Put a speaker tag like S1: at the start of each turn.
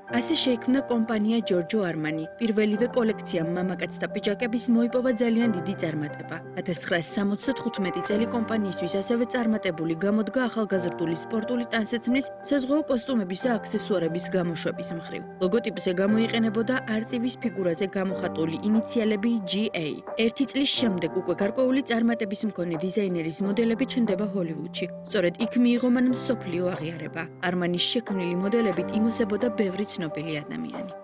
S1: ასე შეიქმნა კომპანია ჯორჯო არმანი. პირველივე კოლექციამ მამაკაცთა პიჯაკების მოიპოვა ძალიან დიდი წარმატება. 1975 წელი კომპანიისთვის ასევე წარმატებული გამოდგა ახალგაზრდული სპორტული ტანსაცმლის, საზღვაო კოსტუმების და აქსესუარების გამოშვების მხრივ. ლოგოტიპზე გამოიყენებოდა არწივის ფიგურაზე გამოხატული ინიციალები GA. ერთი წლის შემდეგ უკვე გარკვეული წარმატების მქონე დიზაინერის მოდელები ჩნდება ჰოლივუდში. სწორედ იქ მიიღო მან მსოფლიო აღიარება. არმანის შექმნილი მოდელებით იმოსებოდა ბევრი ცნობილი ადამიანი.